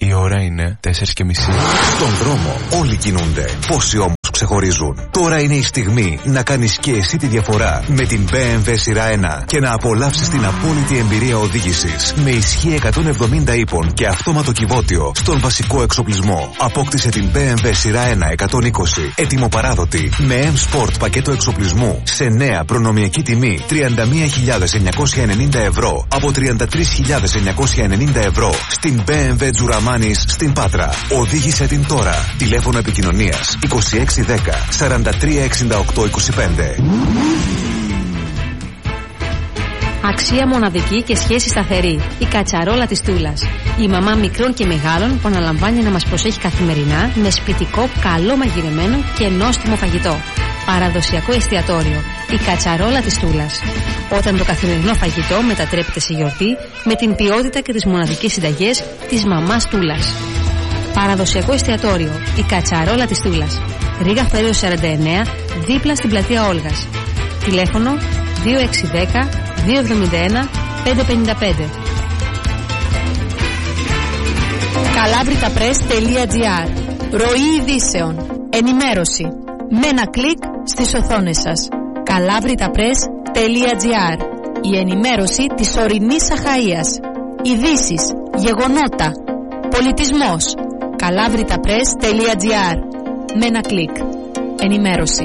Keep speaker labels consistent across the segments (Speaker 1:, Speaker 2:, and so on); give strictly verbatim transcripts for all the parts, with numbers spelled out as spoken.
Speaker 1: Η ώρα είναι τέσσερις και μισή.
Speaker 2: Στον δρόμο όλοι κινούνται. Πόσοι όμως ξεχωρίζουν. Τώρα είναι η στιγμή να κάνεις και εσύ τη διαφορά με την μπι εμ ντάμπλιου σειρά ένα και να απολαύσεις την απόλυτη εμπειρία οδήγησης. Με ισχύ εκατόν εβδομήντα ύπων και αυτόματο κυβότιο στον βασικό εξοπλισμό. Απόκτησε την μπι εμ ντάμπλιου σειρά ένα εκατόν είκοσι έτοιμο παράδοτη με M Sport πακέτο εξοπλισμού σε νέα προνομιακή τιμή τριάντα μία χιλιάδες εννιακόσια ενενήντα ευρώ από τριάντα τρεις χιλιάδες εννιακόσια ενενήντα ευρώ στην μπι εμ ντάμπλιου Τζουραμάνης στην Πάτρα. Οδήγησε την τώρα. Τηλέφωνο επικοινωνίας είκοσι έξι δέκα σαράντα τρία εξήντα οκτώ είκοσι πέντε.
Speaker 3: Αξία μοναδική και σχέση σταθερή. Η κατσαρόλα της Τούλας. Η μαμά μικρών και μεγάλων που αναλαμβάνει να μας προσέχει καθημερινά με σπιτικό, καλό μαγειρεμένο και νόστιμο φαγητό. Παραδοσιακό εστιατόριο. Η κατσαρόλα της Τούλας. Όταν το καθημερινό φαγητό μετατρέπεται σε γιορτή με την ποιότητα και τις μοναδικές συνταγές της μαμάς Τούλας. Παραδοσιακό εστιατόριο. Η κατσαρόλα της Τούλας. Ρήγα Φέριος σαράντα εννέα, δίπλα στην πλατεία Όλγας. Τηλέφωνο δύο έξι ένα μηδέν δύο εβδομήντα ένα πεντακόσια πενήντα πέντε.
Speaker 4: Καλάβριταπρess τελεία τζι άρ. Ροή ειδήσεων. Ενημέρωση. Με ένα κλικ στις οθόνες σας. Καλάβριταπρess τελεία τζι άρ. Η ενημέρωση της ορεινής Αχαΐας. Ειδήσεις, γεγονότα, πολιτισμός. Καλάβριταπρess τελεία τζι άρ. Με ένα κλικ. Ενημέρωση.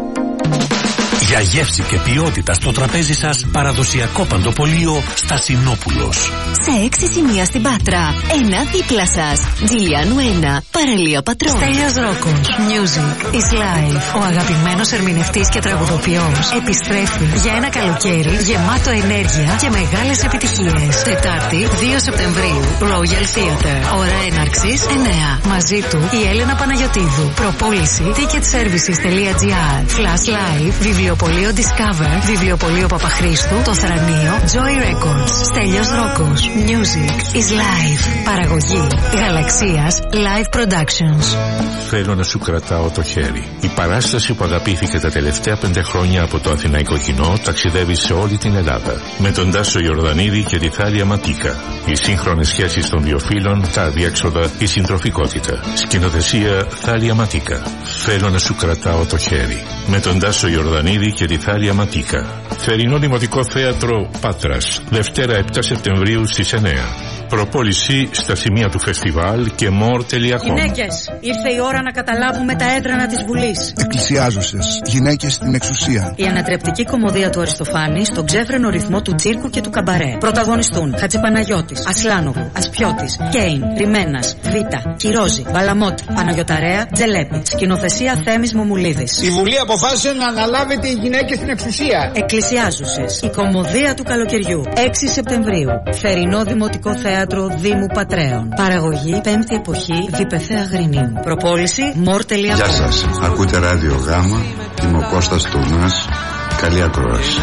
Speaker 5: Για γεύση και ποιότητα στο τραπέζι σας, παραδοσιακό παντοπολείο Στασινόπουλος.
Speaker 6: Σε έξι σημεία στην Πάτρα, ένα δίπλα σας. Τζιλιάνου ένα, παραλία Πατρών.
Speaker 7: Στέλιος Ρόκος, Music is Life. Ο αγαπημένος ερμηνευτής και τραγουδοποιός επιστρέφει για ένα καλοκαίρι γεμάτο ενέργεια και μεγάλες επιτυχίες. Τετάρτη, δύο Σεπτεμβρίου, Royal Theatre. Ώρα έναρξης εννέα. Μαζί του η Έλενα Παναγιωτίδου. Προπόληση ticketservices τελεία τζι άρ. Flash Live, βιβλιοπολείο Discover, βιβλιοπολείο Παπαχρήστου, το Θρανείο, Joy Records. Στέλιος Ρόκος, Music is Live. Παραγωγή Γαλαξίας Live Productions.
Speaker 8: Θέλω να σου κρατάω το χέρι. Η παράσταση που αγαπήθηκε τα τελευταία πέντε χρόνια από το αθηναϊκό κοινό ταξιδεύει σε όλη την Ελλάδα. Με τον Τάσο Ιορδανίδη και τη Θάλια Ματίκα. Οι σύγχρονες σχέσεις των δύο φύλων, τα αδιέξοδα, η συντροφικότητα. Σκηνοθεσία Θάλια Ματίκα. Θέλω να σου κρατάω το χέρι. Με τον Τάσο Ιορδανίδη και τη Θάλια Ματίκα. Θερινό Δημοτικό Θέατρο Πάτρας. Δευτέρα επτά Σεπτεμβρίου στις εννέα. Προπόληση στα σημεία του φεστιβάλ και more τελεία com.
Speaker 9: Γυναίκες, ήρθε η ώρα να καταλάβουμε τα έδρανα της Βουλής.
Speaker 10: Εκκλησιάζουσες, γυναίκες στην εξουσία.
Speaker 9: Η ανατρεπτική κωμωδία του Αριστοφάνη στον ξέφρενο ρυθμό του τσίρκου και του καμπαρέ. Πρωταγωνιστούν Χατζηπαναγιώτης, Ασλάνογλου, Ασπιώτης, Κέιν, Ρημένας, Βίτα, Κυρόζη, Βαλαμότη, Παναγιωταρέα, Τζελέπη. Σκηνοθεσία Θέμης Μομουλίδης.
Speaker 11: Η Βουλή αποφάσισε να αναλάβετε οι γυναίκες στην εξουσία.
Speaker 9: Εκκλησιάζουσες, η κωμωδία του καλοκαιριού. έξι Σεπτεμβρίου, Θερινό Δημοτικό Θέατρο Δήμου Πατρέων. Παραγωγή Πέμπτη Εποχή, Διπεθέα Γρινίου. Προπόληση more τελεία com.
Speaker 12: Γεια σας, ακούτε ράδιο Γάμα, είμαι ο Κώστας Τούνας. Καλή ακρόαση.